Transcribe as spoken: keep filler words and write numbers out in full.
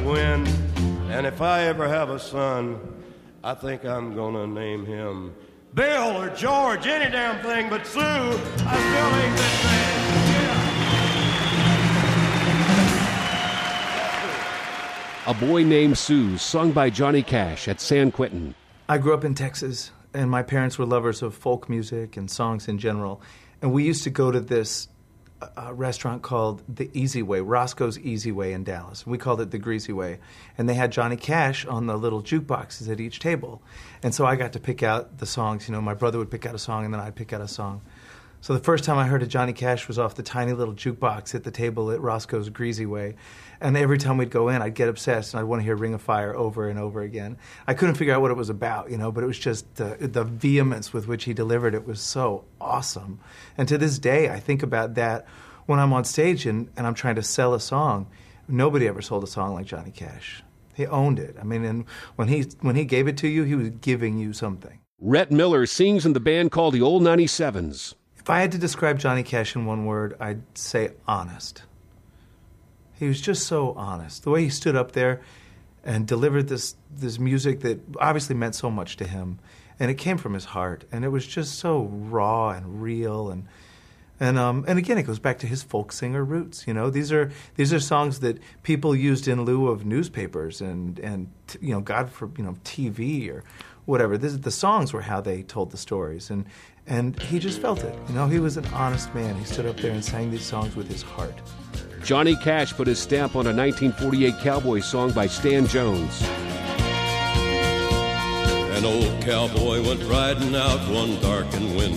wind. And if I ever have a son, I think I'm gonna name him Bill or George, any damn thing but Sue. I still ain't that bad. A Boy Named Sue, sung by Johnny Cash at San Quentin. I grew up in Texas, and my parents were lovers of folk music and songs in general. And we used to go to this uh, restaurant called The Easy Way, Roscoe's Easy Way in Dallas. We called it The Greasy Way. And they had Johnny Cash on the little jukeboxes at each table. And so I got to pick out the songs. You know, my brother would pick out a song, and then I'd pick out a song. So the first time I heard a Johnny Cash was off the tiny little jukebox at the table at Roscoe's Greasy Way. And every time we'd go in, I'd get obsessed, and I'd want to hear Ring of Fire over and over again. I couldn't figure out what it was about, you know, but it was just the, the vehemence with which he delivered it was so awesome. And to this day, I think about that when I'm on stage and, and I'm trying to sell a song. Nobody ever sold a song like Johnny Cash. He owned it. I mean, and when he, when he gave it to you, he was giving you something. Rhett Miller sings in the band called the Old ninety-sevens. If I had to describe Johnny Cash in one word, I'd say honest. He was just so honest. The way he stood up there and delivered this this music that obviously meant so much to him, and it came from his heart, and it was just so raw and real, and and um and again, it goes back to his folk singer roots. You know, these are these are songs that people used in lieu of newspapers and and you know, God for you know T V or whatever. This, the songs were how they told the stories, and and he just felt it. You know, he was an honest man. He stood up there and sang these songs with his heart. Johnny Cash put his stamp on a nineteen forty-eight cowboy song by Stan Jones. An old cowboy went riding out one dark and windy